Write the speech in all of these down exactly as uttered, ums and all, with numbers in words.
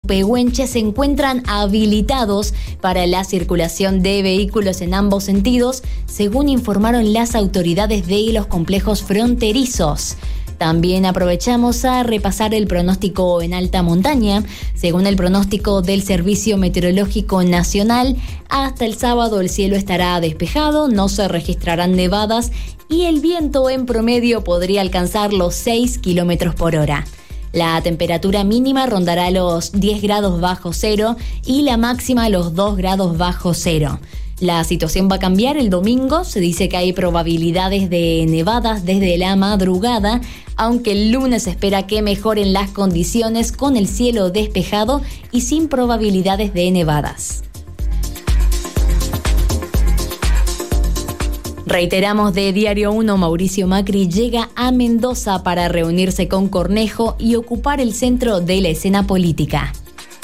Pehuenche se encuentran habilitados para la circulación de vehículos en ambos sentidos, según informaron las autoridades de los complejos fronterizos. También aprovechamos a repasar el pronóstico en alta montaña. Según el pronóstico del Servicio Meteorológico Nacional, hasta el sábado el cielo estará despejado, no se registrarán nevadas y el viento en promedio podría alcanzar los seis kilómetros por hora. La temperatura mínima rondará los diez grados bajo cero y la máxima los dos grados bajo cero. La situación va a cambiar el domingo, se dice que hay probabilidades de nevadas desde la madrugada, aunque el lunes se espera que mejoren las condiciones con el cielo despejado y sin probabilidades de nevadas. Reiteramos de Diario uno, Mauricio Macri llega a Mendoza para reunirse con Cornejo y ocupar el centro de la escena política.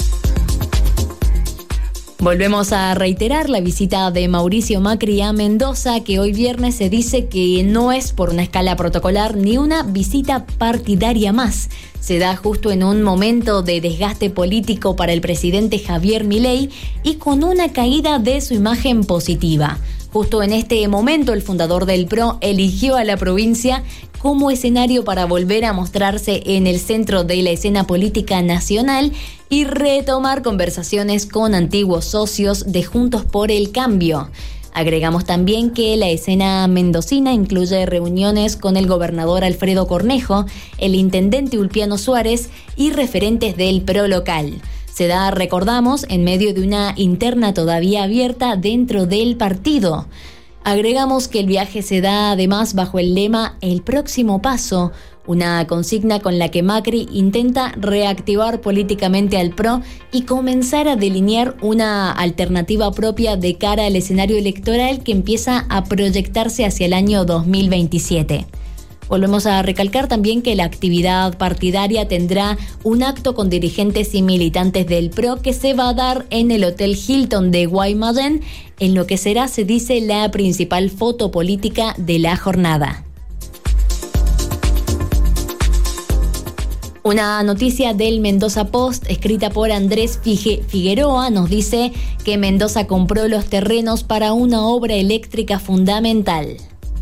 Volvemos a reiterar la visita de Mauricio Macri a Mendoza, que hoy viernes se dice que no es por una escala protocolar ni una visita partidaria más. Se da justo en un momento de desgaste político para el presidente Javier Milei y con una caída de su imagen positiva. Justo en este momento, el fundador del P R O eligió a la provincia como escenario para volver a mostrarse en el centro de la escena política nacional y retomar conversaciones con antiguos socios de Juntos por el Cambio. Agregamos también que la escena mendocina incluye reuniones con el gobernador Alfredo Cornejo, el intendente Ulpiano Suárez y referentes del P R O local. Se da, recordamos, en medio de una interna todavía abierta dentro del partido. Agregamos que el viaje se da además bajo el lema El próximo paso, una consigna con la que Macri intenta reactivar políticamente al P R O y comenzar a delinear una alternativa propia de cara al escenario electoral que empieza a proyectarse hacia el año dos mil veintisiete. Volvemos a recalcar también que la actividad partidaria tendrá un acto con dirigentes y militantes del P R O que se va a dar en el Hotel Hilton de Guaymallén, en lo que será, se dice, la principal foto política de la jornada. Una noticia del Mendoza Post, escrita por Andrés Figue- Figueroa, nos dice que Mendoza compró los terrenos para una obra eléctrica fundamental.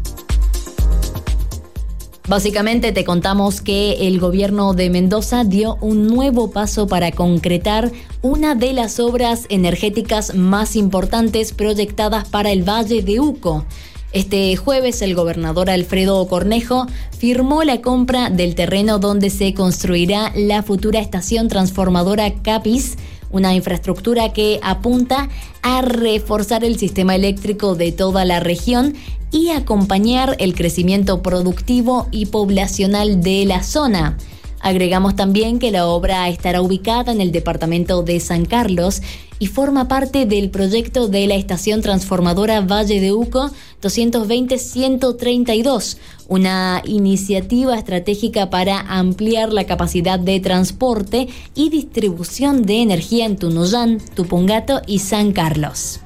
Básicamente te contamos que el gobierno de Mendoza dio un nuevo paso para concretar una de las obras energéticas más importantes proyectadas para el Valle de Uco. Este jueves el gobernador Alfredo Cornejo firmó la compra del terreno donde se construirá la futura estación transformadora Capis, una infraestructura que apunta a reforzar el sistema eléctrico de toda la región y acompañar el crecimiento productivo y poblacional de la zona. Agregamos también que la obra estará ubicada en el departamento de San Carlos y forma parte del proyecto de la estación transformadora Valle de Uco doscientos veinte ciento treinta y dos, una iniciativa estratégica para ampliar la capacidad de transporte y distribución de energía en Tunuyán, Tupungato y San Carlos.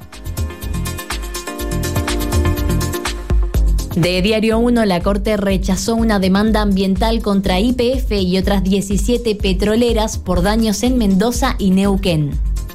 De Diario uno, la Corte rechazó una demanda ambiental contra Y P F y otras diecisiete petroleras por daños en Mendoza y Neuquén.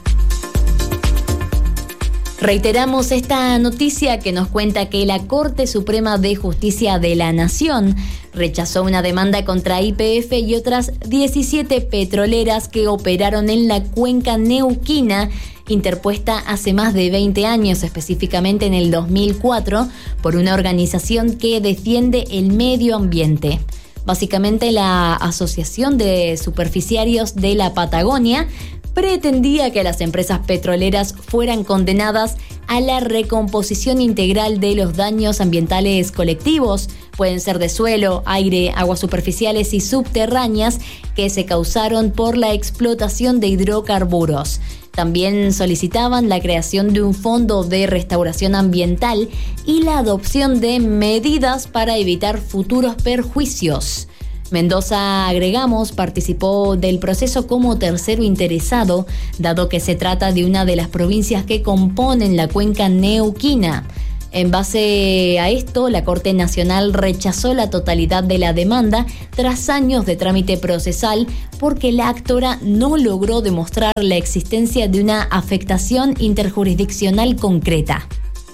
Reiteramos esta noticia que nos cuenta que la Corte Suprema de Justicia de la Nación rechazó una demanda contra Y P F y otras diecisiete petroleras que operaron en la cuenca neuquina, interpuesta hace más de veinte años, específicamente en el dos mil cuatro, por una organización que defiende el medio ambiente. Básicamente, la Asociación de Superficiarios de la Patagonia pretendía que las empresas petroleras fueran condenadas a la recomposición integral de los daños ambientales colectivos, pueden ser de suelo, aire, aguas superficiales y subterráneas, que se causaron por la explotación de hidrocarburos. También solicitaban la creación de un fondo de restauración ambiental y la adopción de medidas para evitar futuros perjuicios. Mendoza, agregamos, participó del proceso como tercero interesado, dado que se trata de una de las provincias que componen la cuenca neuquina. En base a esto, la Corte Nacional rechazó la totalidad de la demanda tras años de trámite procesal porque la actora no logró demostrar la existencia de una afectación interjurisdiccional concreta.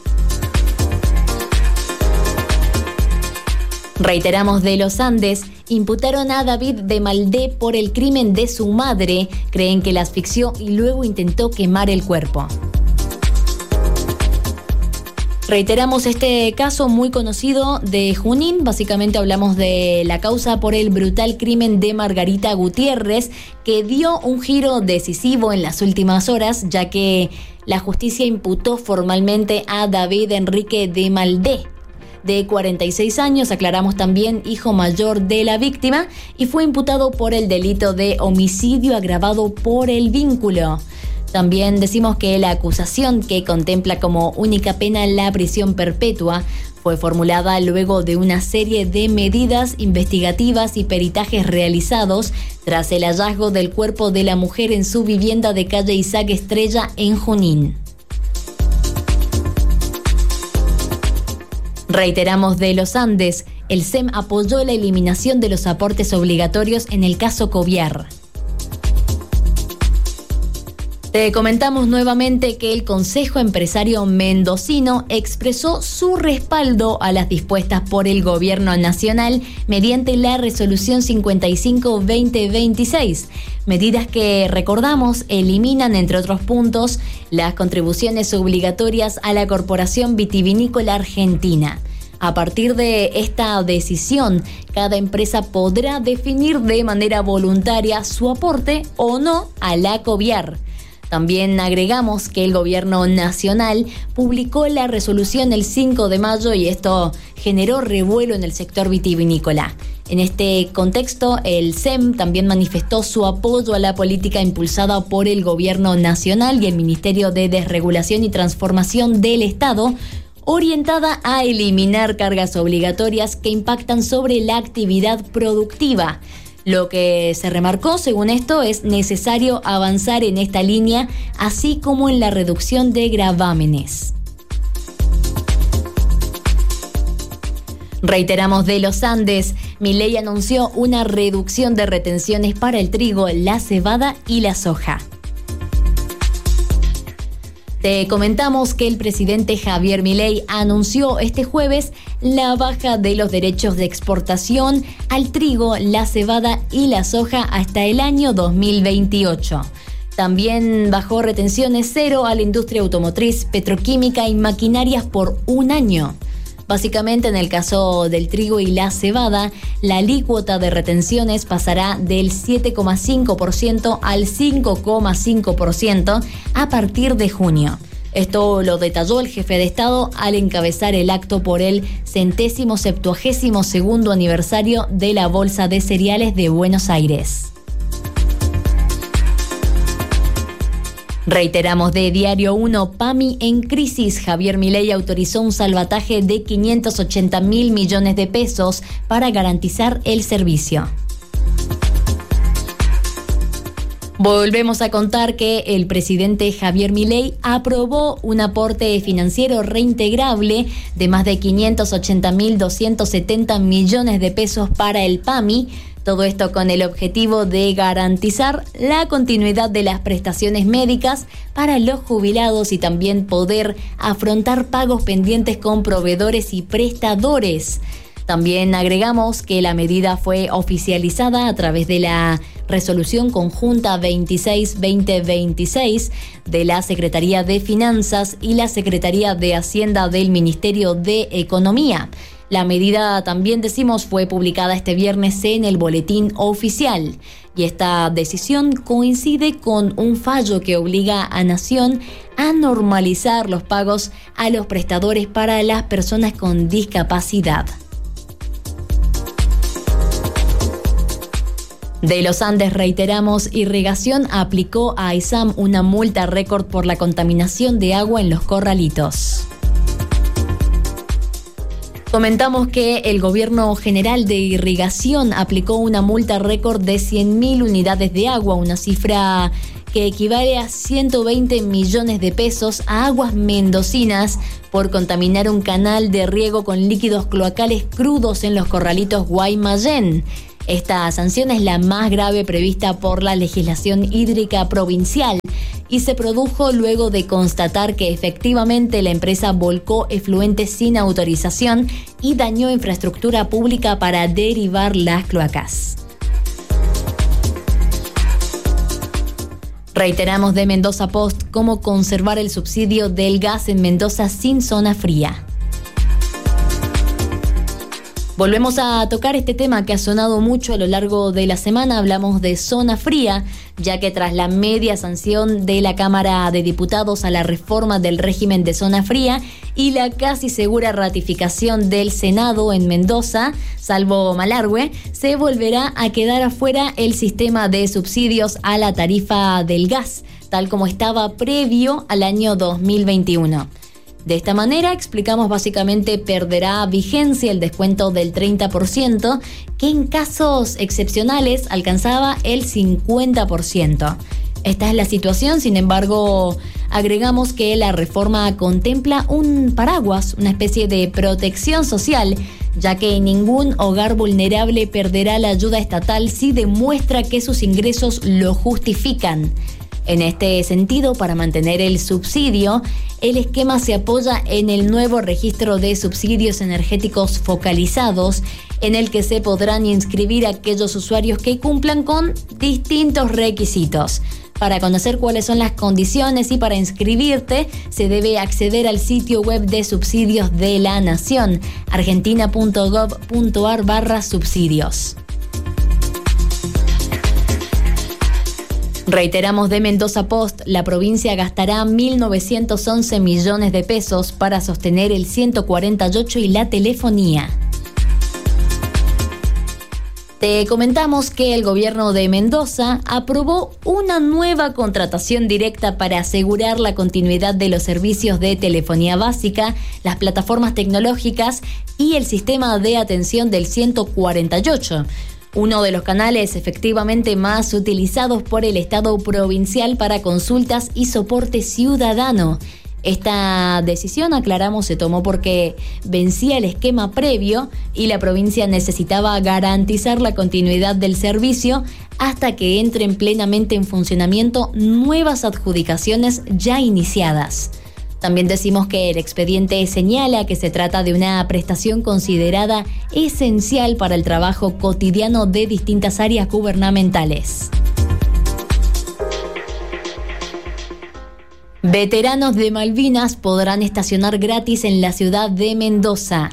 Reiteramos de los Andes, imputaron a David de Maldé por el crimen de su madre. Creen que la asfixió y luego intentó quemar el cuerpo. Reiteramos este caso muy conocido de Junín. Básicamente hablamos de la causa por el brutal crimen de Margarita Gutiérrez, que dio un giro decisivo en las últimas horas, ya que la justicia imputó formalmente a David Enrique de Maldé, de cuarenta y seis años, aclaramos también hijo mayor de la víctima, y fue imputado por el delito de homicidio agravado por el vínculo. También decimos que la acusación, que contempla como única pena la prisión perpetua, fue formulada luego de una serie de medidas investigativas y peritajes realizados tras el hallazgo del cuerpo de la mujer en su vivienda de calle Isaac Estrella en Junín. Reiteramos de los Andes, el S E M apoyó la eliminación de los aportes obligatorios en el caso Coviar. Te comentamos nuevamente que el Consejo Empresario Mendocino expresó su respaldo a las dispuestas por el Gobierno Nacional mediante la Resolución cincuenta y cinco barra veinte veintiséis, medidas que, recordamos, eliminan, entre otros puntos, las contribuciones obligatorias a la Corporación Vitivinícola Argentina. A partir de esta decisión, cada empresa podrá definir de manera voluntaria su aporte o no a la Coviar. También agregamos que el Gobierno Nacional publicó la resolución el cinco de mayo y esto generó revuelo en el sector vitivinícola. En este contexto, el S E M también manifestó su apoyo a la política impulsada por el Gobierno Nacional y el Ministerio de Desregulación y Transformación del Estado, orientada a eliminar cargas obligatorias que impactan sobre la actividad productiva. Lo que se remarcó, según esto, es necesario avanzar en esta línea, así como en la reducción de gravámenes. Reiteramos de los Andes, Milei anunció una reducción de retenciones para el trigo, la cebada y la soja. Te comentamos que el presidente Javier Milei anunció este jueves la baja de los derechos de exportación al trigo, la cebada y la soja hasta el año dos mil veintiocho. También bajó retenciones cero a la industria automotriz, petroquímica y maquinarias por un año. Básicamente, en el caso del trigo y la cebada, la alícuota de retenciones pasará del siete coma cinco por ciento al cinco coma cinco por ciento a partir de junio. Esto lo detalló el jefe de Estado al encabezar el acto por el centésimo septuagésimo segundo aniversario de la Bolsa de Cereales de Buenos Aires. Reiteramos de Diario uno, PAMI en crisis. Javier Milei autorizó un salvataje de quinientos ochenta mil millones de pesos para garantizar el servicio. Volvemos a contar que el presidente Javier Milei aprobó un aporte financiero reintegrable de más de quinientos ochenta mil doscientos setenta millones de pesos para el PAMI. Todo esto con el objetivo de garantizar la continuidad de las prestaciones médicas para los jubilados y también poder afrontar pagos pendientes con proveedores y prestadores. También agregamos que la medida fue oficializada a través de la Resolución Conjunta veintiséis barra veinte veintiséis de la Secretaría de Finanzas y la Secretaría de Hacienda del Ministerio de Economía. La medida, también decimos, fue publicada este viernes en el Boletín Oficial y esta decisión coincide con un fallo que obliga a Nación a normalizar los pagos a los prestadores para las personas con discapacidad. De los Andes reiteramos, Irrigación aplicó a Aysam una multa récord por la contaminación de agua en los corralitos. Comentamos que el Gobierno General de Irrigación aplicó una multa récord de cien mil unidades de agua, una cifra que equivale a ciento veinte millones de pesos a Aguas Mendocinas por contaminar un canal de riego con líquidos cloacales crudos en los corralitos Guaymallén. Esta sanción es la más grave prevista por la legislación hídrica provincial y se produjo luego de constatar que efectivamente la empresa volcó efluentes sin autorización y dañó infraestructura pública para derivar las cloacas. Reiteramos de Mendoza Post cómo conservar el subsidio del gas en Mendoza sin zona fría. Volvemos a tocar este tema que ha sonado mucho a lo largo de la semana. Hablamos de zona fría, ya que tras la media sanción de la Cámara de Diputados a la reforma del régimen de zona fría y la casi segura ratificación del Senado en Mendoza, salvo Malargüe, se volverá a quedar afuera el sistema de subsidios a la tarifa del gas, tal como estaba previo al año dos mil veintiuno. De esta manera, explicamos, básicamente perderá vigencia el descuento del treinta por ciento, que en casos excepcionales alcanzaba el cincuenta por ciento. Esta es la situación, sin embargo, agregamos que la reforma contempla un paraguas, una especie de protección social, ya que ningún hogar vulnerable perderá la ayuda estatal si demuestra que sus ingresos lo justifican. En este sentido, para mantener el subsidio, el esquema se apoya en el nuevo registro de subsidios energéticos focalizados, en el que se podrán inscribir aquellos usuarios que cumplan con distintos requisitos. Para conocer cuáles son las condiciones y para inscribirte, se debe acceder al sitio web de subsidios de la Nación, argentina.gov.ar barra subsidios. Reiteramos de Mendoza Post, la provincia gastará mil novecientos once millones de pesos para sostener el ciento cuarenta y ocho y la telefonía. Te comentamos que el gobierno de Mendoza aprobó una nueva contratación directa para asegurar la continuidad de los servicios de telefonía básica, las plataformas tecnológicas y el sistema de atención del ciento cuarenta y ocho. Uno de los canales efectivamente más utilizados por el Estado provincial para consultas y soporte ciudadano. Esta decisión, aclaramos, se tomó porque vencía el esquema previo y la provincia necesitaba garantizar la continuidad del servicio hasta que entren plenamente en funcionamiento nuevas adjudicaciones ya iniciadas. También decimos que el expediente señala que se trata de una prestación considerada esencial para el trabajo cotidiano de distintas áreas gubernamentales. Veteranos de Malvinas podrán estacionar gratis en la ciudad de Mendoza.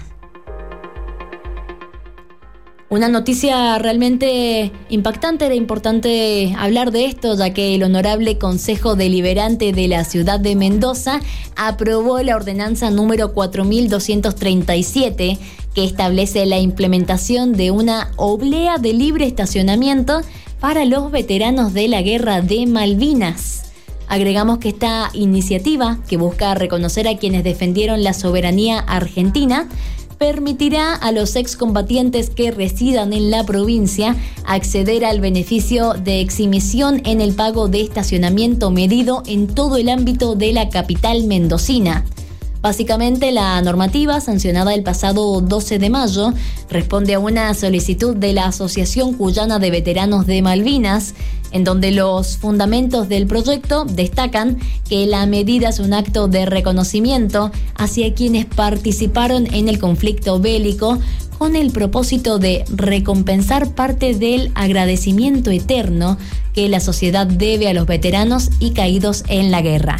Una noticia realmente impactante, era importante hablar de esto, ya que el Honorable Consejo Deliberante de la ciudad de Mendoza aprobó la ordenanza número cuatro mil doscientos treinta y siete, que establece la implementación de una oblea de libre estacionamiento para los veteranos de la Guerra de Malvinas. Agregamos que esta iniciativa, que busca reconocer a quienes defendieron la soberanía argentina, permitirá a los excombatientes que residan en la provincia acceder al beneficio de exhibición en el pago de estacionamiento medido en todo el ámbito de la capital mendocina. Básicamente, la normativa, sancionada el pasado doce de mayo, responde a una solicitud de la Asociación Cuyana de Veteranos de Malvinas, en donde los fundamentos del proyecto destacan que la medida es un acto de reconocimiento hacia quienes participaron en el conflicto bélico, con el propósito de recompensar parte del agradecimiento eterno que la sociedad debe a los veteranos y caídos en la guerra.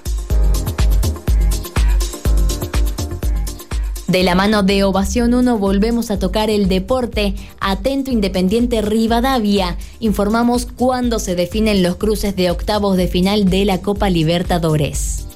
De la mano de Ovación uno volvemos a tocar el deporte. Atento Independiente Rivadavia. Informamos cuándo se definen los cruces de octavos de final de la Copa Libertadores.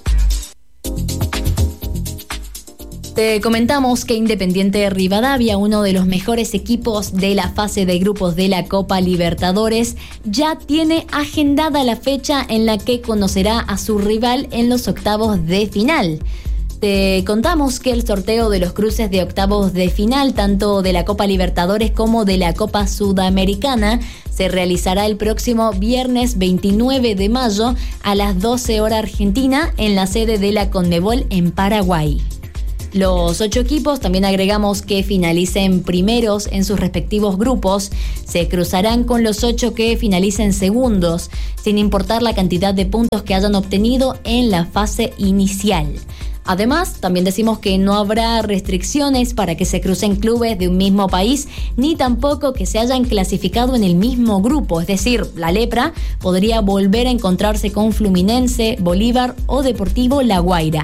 Te comentamos que Independiente Rivadavia, uno de los mejores equipos de la fase de grupos de la Copa Libertadores, ya tiene agendada la fecha en la que conocerá a su rival en los octavos de final. Te contamos que el sorteo de los cruces de octavos de final, tanto de la Copa Libertadores como de la Copa Sudamericana, se realizará el próximo viernes veintinueve de mayo a las doce horas Argentina en la sede de la Conmebol en Paraguay. Los ocho equipos, también agregamos que finalicen primeros en sus respectivos grupos, se cruzarán con los ocho que finalicen segundos, sin importar la cantidad de puntos que hayan obtenido en la fase inicial. Además, también decimos que no habrá restricciones para que se crucen clubes de un mismo país, ni tampoco que se hayan clasificado en el mismo grupo. Es decir, la Lepra podría volver a encontrarse con Fluminense, Bolívar o Deportivo La Guaira.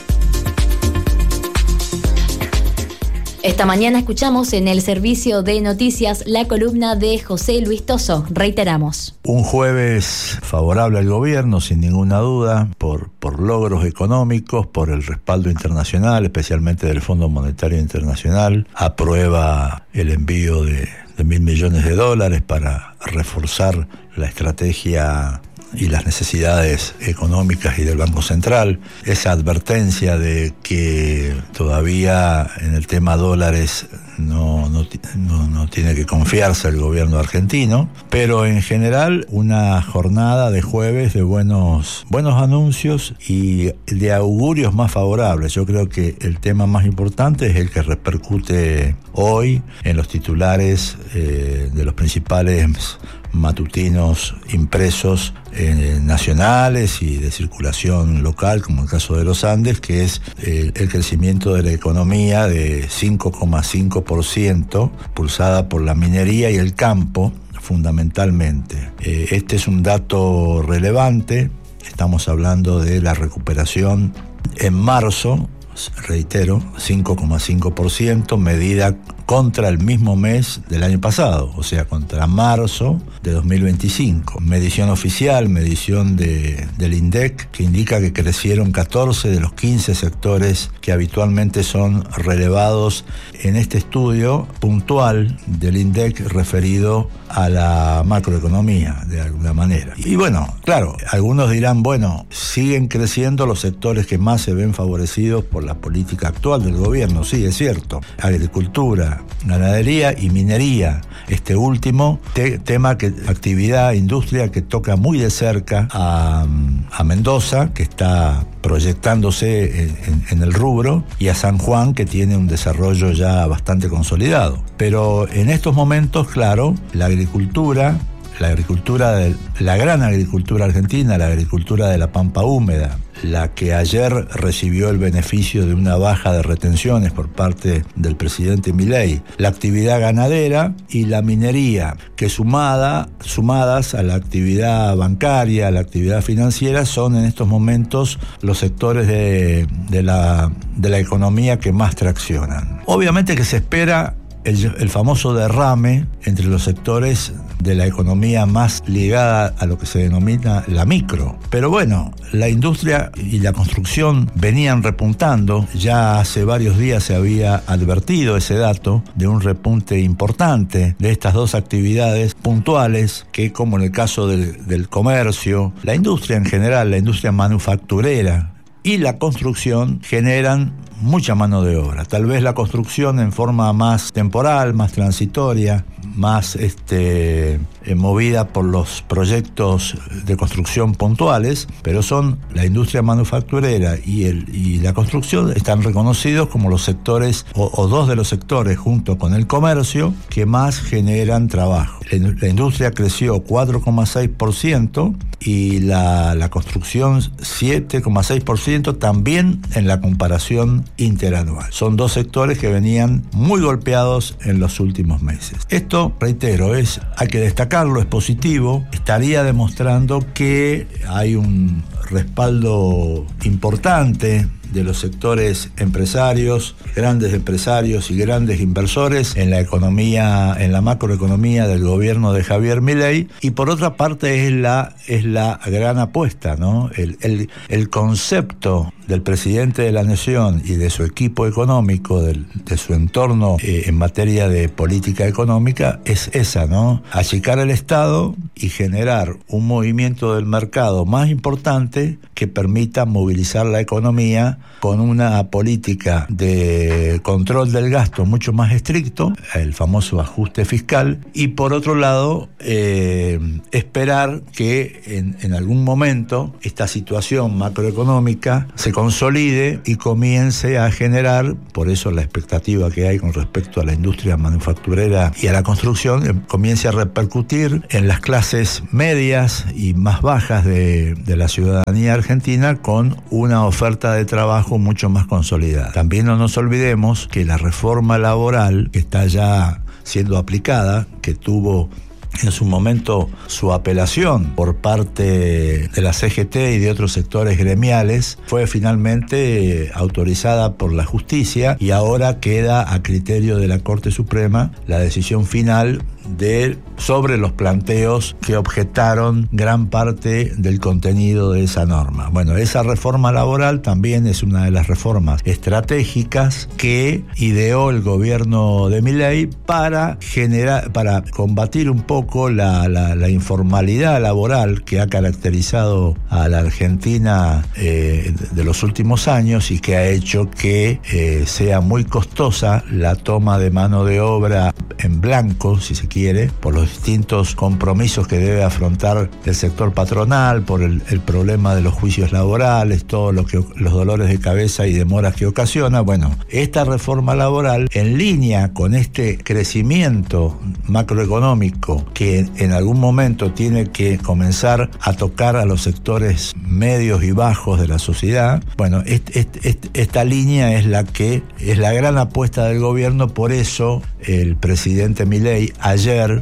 Esta mañana escuchamos en el servicio de noticias la columna de José Luis Toso. Reiteramos. Un jueves favorable al gobierno, sin ninguna duda, por, por logros económicos, por el respaldo internacional, especialmente del Fondo Monetario Internacional. Aprueba el envío de, de mil millones de dólares para reforzar la estrategia y las necesidades económicas y del Banco Central. Esa advertencia de que todavía en el tema dólares no, no, no, no tiene que confiarse el gobierno argentino, pero en general una jornada de jueves de buenos, buenos anuncios y de augurios más favorables. Yo creo que el tema más importante es el que repercute hoy en los titulares eh, de los principales matutinos impresos eh, nacionales y de circulación local, como el caso de los Andes, que es eh, el crecimiento de la economía de cinco coma cinco por ciento, pulsada por la minería y el campo, fundamentalmente. Eh, este es un dato relevante. Estamos hablando de la recuperación en marzo, reitero, cinco coma cinco por ciento, medida contra el mismo mes del año pasado, o sea, contra marzo de dos mil veinticinco. Medición oficial, medición de, del INDEC, que indica que crecieron catorce de los quince sectores que habitualmente son relevados en este estudio puntual del INDEC referido a la macroeconomía, de alguna manera. Y bueno, claro, algunos dirán, bueno, siguen creciendo los sectores que más se ven favorecidos por la política actual del gobierno. Sí, es cierto. Agricultura, ganadería y minería. Este último te, tema, que actividad, industria que toca muy de cerca a, a Mendoza, que está proyectándose en, en, en el rubro, y a San Juan, que tiene un desarrollo ya bastante consolidado. Pero en estos momentos, claro, la agricultura, la agricultura, de, la gran agricultura argentina, la agricultura de la pampa húmeda, la que ayer recibió el beneficio de una baja de retenciones por parte del presidente Milei, la actividad ganadera y la minería, que sumada, sumadas a la actividad bancaria, a la actividad financiera, son en estos momentos los sectores de, de, la, de la economía que más traccionan. Obviamente que se espera El, el famoso derrame entre los sectores de la economía más ligada a lo que se denomina la micro. Pero bueno, la industria y la construcción venían repuntando. Ya hace varios días se había advertido ese dato de un repunte importante de estas dos actividades puntuales que, como en el caso del, del comercio, la industria en general, la industria manufacturera y la construcción generan mucha mano de obra. Tal vez la construcción en forma más temporal, más transitoria, más este, eh, movida por los proyectos de construcción puntuales, pero son la industria manufacturera y, el, y la construcción están reconocidos como los sectores, o, o dos de los sectores junto con el comercio, que más generan trabajo. La, la industria creció cuatro coma seis por ciento y la, la construcción siete coma seis por ciento, también en la comparación interanual. Son dos sectores que venían muy golpeados en los últimos meses. Esto, reitero, es, hay que destacarlo, es positivo. Estaría demostrando que hay un respaldo importante de los sectores empresarios, grandes empresarios y grandes inversores en la economía, en la macroeconomía del gobierno de Javier Milei, y por otra parte es la, es la gran apuesta, ¿no? El, el, el concepto del presidente de la Nación y de su equipo económico, del, de su entorno eh, en materia de política económica, es esa, ¿no? Achicar el Estado y generar un movimiento del mercado más importante que permita movilizar la economía con una política de control del gasto mucho más estricto, el famoso ajuste fiscal, y por otro lado, eh, esperar que en, en algún momento esta situación macroeconómica se consolide y comience a generar, por eso la expectativa que hay con respecto a la industria manufacturera y a la construcción, eh, comience a repercutir en las clases medias y más bajas de, de la ciudadanía argentina con una oferta de trabajo mucho más consolidada. También no nos olvidemos que la reforma laboral que está ya siendo aplicada, que tuvo en su momento su apelación por parte de la C G T y de otros sectores gremiales, fue finalmente autorizada por la justicia y ahora queda a criterio de la Corte Suprema la decisión final de, sobre los planteos que objetaron gran parte del contenido de esa norma. Bueno, esa reforma laboral también es una de las reformas estratégicas que ideó el gobierno de Milei para generar, para combatir un poco la, la, la informalidad laboral que ha caracterizado a la Argentina eh, de los últimos años y que ha hecho que eh, sea muy costosa la toma de mano de obra en blanco, si se quiere, por los distintos compromisos que debe afrontar el sector patronal, por el, el problema de los juicios laborales, todos lo que, los dolores de cabeza y demoras que ocasiona. Bueno, esta reforma laboral, en línea con este crecimiento macroeconómico que en algún momento tiene que comenzar a tocar a los sectores medios y bajos de la sociedad, bueno, este, este, este, esta línea es la que es la gran apuesta del gobierno. Por eso el presidente Milei ayer,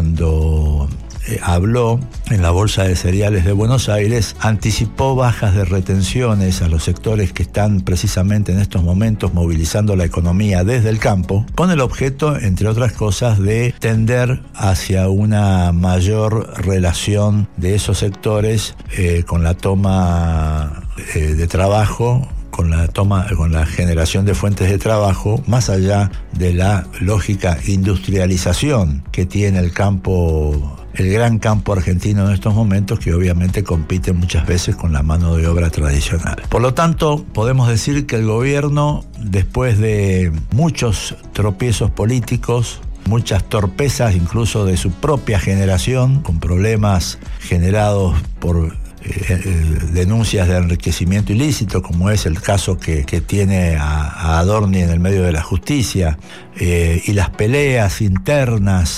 cuando eh, habló en la Bolsa de Cereales de Buenos Aires, anticipó bajas de retenciones a los sectores que están precisamente en estos momentos movilizando la economía desde el campo, con el objeto, entre otras cosas, de tender hacia una mayor relación de esos sectores eh, con la toma eh, de trabajo, con la toma, con la generación de fuentes de trabajo, más allá de la lógica industrialización que tiene el campo, el gran campo argentino en estos momentos, que obviamente compite muchas veces con la mano de obra tradicional. Por lo tanto, podemos decir que el gobierno, después de muchos tropiezos políticos, muchas torpezas incluso de su propia generación, con problemas generados por Eh, eh, denuncias de enriquecimiento ilícito, como es el caso que, que tiene a, a Adorni en el medio de la justicia, eh, y las peleas internas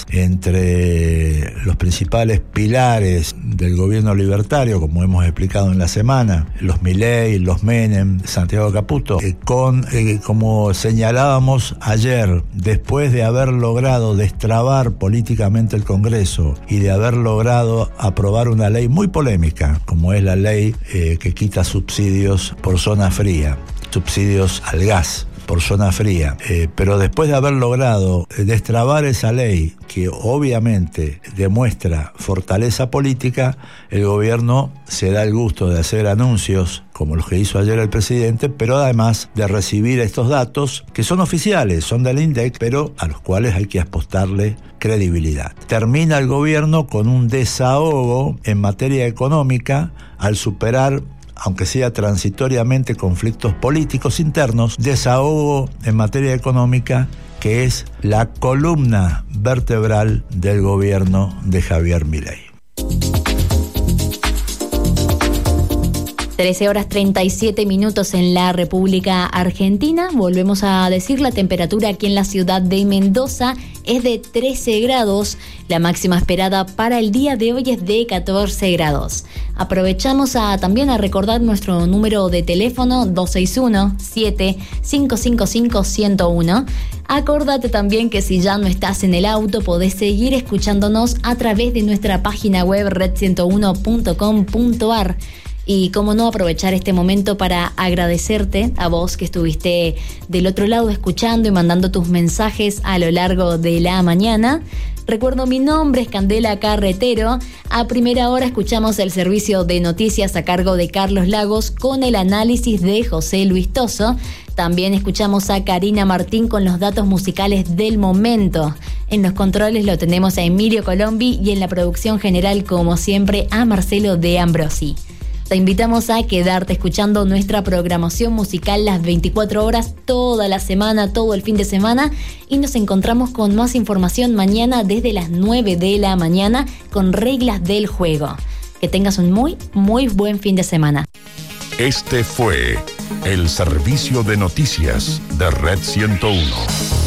entre los principales pilares del gobierno libertario, como hemos explicado en la semana, los Milei, los Menem, Santiago Caputo, eh, con, eh, como señalábamos ayer, después de haber logrado destrabar políticamente el Congreso y de haber logrado aprobar una ley muy polémica, como es la ley eh, que quita subsidios por zona fría, subsidios al gas por zona fría, eh, pero después de haber logrado destrabar esa ley, que obviamente demuestra fortaleza política, el gobierno se da el gusto de hacer anuncios como los que hizo ayer el presidente, pero además de recibir estos datos que son oficiales, son del INDEC, pero a los cuales hay que apostarle credibilidad. Termina el gobierno con un desahogo en materia económica al superar, aunque sea transitoriamente, conflictos políticos internos, desahogo en materia económica que es la columna vertebral del gobierno de Javier Milei. trece horas treinta y siete minutos en la República Argentina. Volvemos a decir, la temperatura aquí en la ciudad de Mendoza es de trece grados. La máxima esperada para el día de hoy es de catorce grados. Aprovechamos a, también a recordar nuestro número de teléfono dos seis uno, siete cinco cinco cinco, uno cero uno. Acordate también que si ya no estás en el auto, podés seguir escuchándonos a través de nuestra página web red ciento uno punto com punto a r. Y cómo no aprovechar este momento para agradecerte a vos que estuviste del otro lado escuchando y mandando tus mensajes a lo largo de la mañana. Recuerdo, mi nombre es Candela Carretero. A primera hora escuchamos el servicio de noticias a cargo de Carlos Lagos con el análisis de José Luis Toso. También escuchamos a Karina Martín con los datos musicales del momento. En los controles lo tenemos a Emilio Colombi y en la producción general, como siempre, a Marcelo de Ambrosi. Te invitamos a quedarte escuchando nuestra programación musical las veinticuatro horas, toda la semana, todo el fin de semana, y nos encontramos con más información mañana desde las nueve de la mañana con reglas del juego. Que tengas un muy, muy buen fin de semana. Este fue el servicio de noticias de Red ciento uno.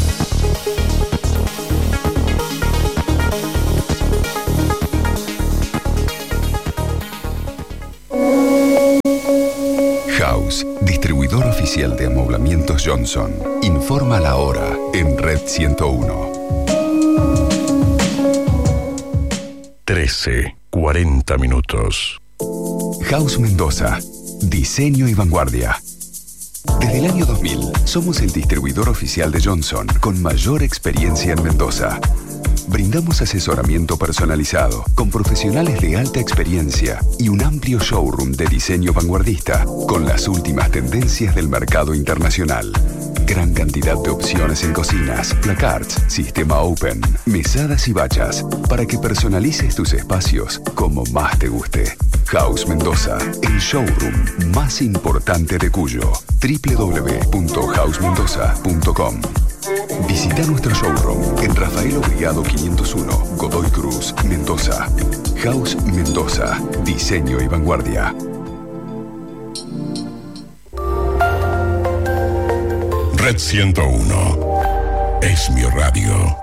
House, distribuidor oficial de amoblamientos Johnson. Informa la hora en Red ciento uno. trece, cuarenta minutos. House Mendoza. Diseño y vanguardia. Desde el año dos mil, somos el distribuidor oficial de Johnson con mayor experiencia en Mendoza. Brindamos asesoramiento personalizado con profesionales de alta experiencia y un amplio showroom de diseño vanguardista con las últimas tendencias del mercado internacional. Gran cantidad de opciones en cocinas, placards, sistema open, mesadas y bachas para que personalices tus espacios como más te guste. House Mendoza, el showroom más importante de Cuyo. doble u doble u doble u punto house mendoza punto com. Visita nuestro showroom en Rafael Obligado quinientos uno, Godoy Cruz, Mendoza. House Mendoza, diseño y vanguardia. Red ciento uno es mi radio.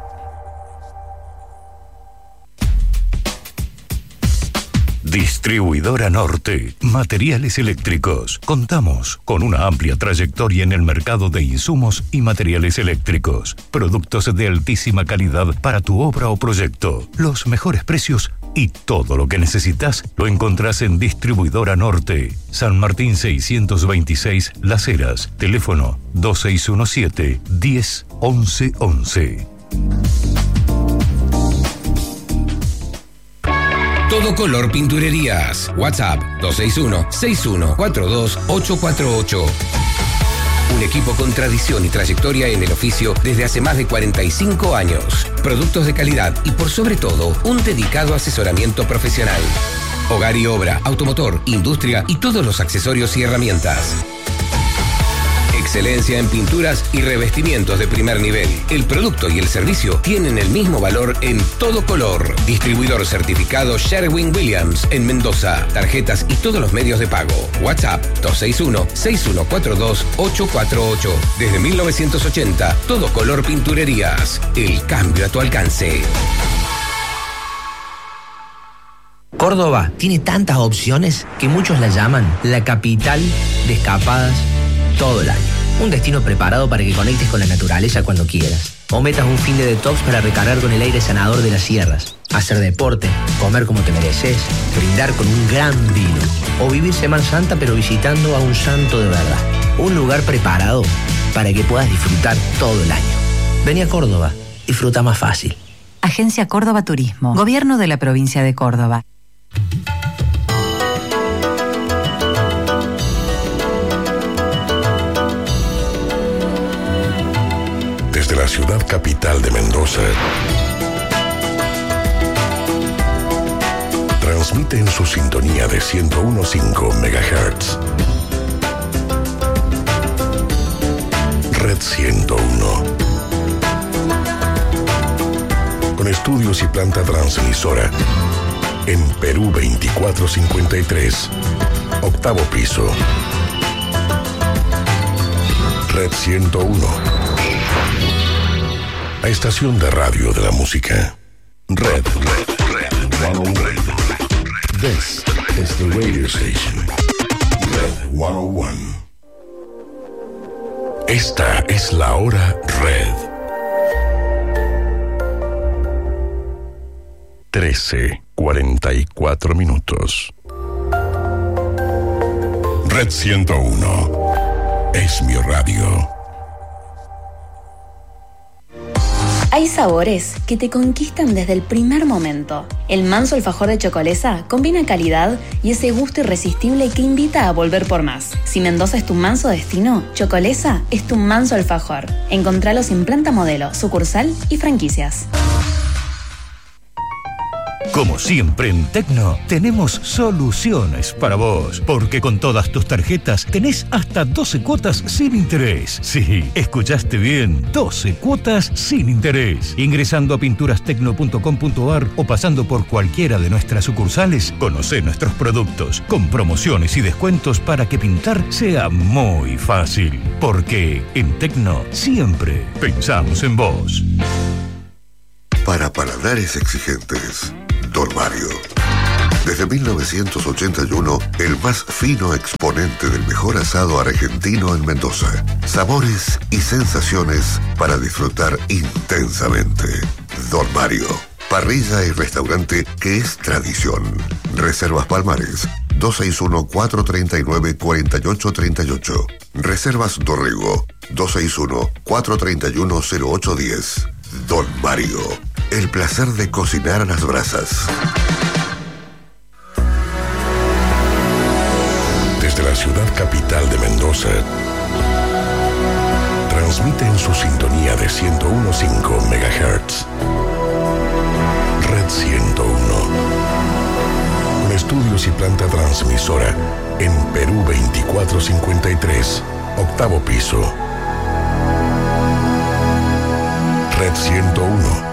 Distribuidora Norte, materiales eléctricos. Contamos con una amplia trayectoria en el mercado de insumos y materiales eléctricos. Productos de altísima calidad para tu obra o proyecto. Los mejores precios y todo lo que necesitas lo encontrás en Distribuidora Norte. San Martín seiscientos veintiséis, Las Heras. Teléfono dos seis uno siete, diez, once, once. Todo Color Pinturerías. WhatsApp dos seis uno, seis uno cuatro dos, ocho cuatro ocho. Un equipo con tradición y trayectoria en el oficio desde hace más de cuarenta y cinco años. Productos de calidad y por sobre todo, un dedicado asesoramiento profesional. Hogar y obra, automotor, industria y todos los accesorios y herramientas. Excelencia en pinturas y revestimientos de primer nivel. El producto y el servicio tienen el mismo valor en Todo Color. Distribuidor certificado Sherwin-Williams en Mendoza. Tarjetas y todos los medios de pago. WhatsApp dos seis uno, seis uno cuatro dos, ocho cuatro ocho. Desde mil novecientos ochenta, Todo Color Pinturerías. El cambio a tu alcance. Córdoba tiene tantas opciones que muchos la llaman la capital de escapadas todo el año. Un destino preparado para que conectes con la naturaleza cuando quieras. O metas un fin de detox para recargar con el aire sanador de las sierras. Hacer deporte, comer como te mereces, brindar con un gran vino. O vivir Semana Santa pero visitando a un santo de verdad. Un lugar preparado para que puedas disfrutar todo el año. Vení a Córdoba, disfruta más fácil. Agencia Córdoba Turismo. Gobierno de la provincia de Córdoba. Desde la ciudad capital de Mendoza, transmite en su sintonía de ciento uno punto cinco megahertz. Red ciento uno. Con estudios y planta transmisora en Perú veinticuatro cincuenta y tres, octavo piso. Red ciento uno. La estación de radio de la música. Red, Red, Red, Red, Red. This is the radio station. Red ciento uno. Esta es la hora Red. trece, cuarenta y cuatro minutos. Red ciento uno. Es mi radio. Hay sabores que te conquistan desde el primer momento. El manso alfajor de Chocolesa combina calidad y ese gusto irresistible que invita a volver por más. Si Mendoza es tu manso destino, Chocolesa es tu manso alfajor. Encontralos en planta modelo, sucursal y franquicias. Como siempre en Tecno, tenemos soluciones para vos, porque con todas tus tarjetas tenés hasta doce cuotas sin interés. Sí, escuchaste bien, doce cuotas sin interés. Ingresando a pinturas tecno punto com punto ar o pasando por cualquiera de nuestras sucursales, conocé nuestros productos con promociones y descuentos para que pintar sea muy fácil. Porque en Tecno siempre pensamos en vos. Para paladares exigentes, Don Mario. Desde mil novecientos ochenta y uno, el más fino exponente del mejor asado argentino en Mendoza. Sabores y sensaciones para disfrutar intensamente. Don Mario. Parrilla y restaurante que es tradición. Reservas Palmares, dos seis uno, cuatro tres nueve, cuatro ocho tres ocho. Reservas Dorrego, dos seis uno, cuatro tres uno, cero ocho uno cero. Don Mario. El placer de cocinar a las brasas. Desde la ciudad capital de Mendoza, transmite en su sintonía de ciento uno punto cinco megahertz. Red ciento uno. Con estudios y planta transmisora en Perú veinticuatro cincuenta y tres, octavo piso. Red ciento uno.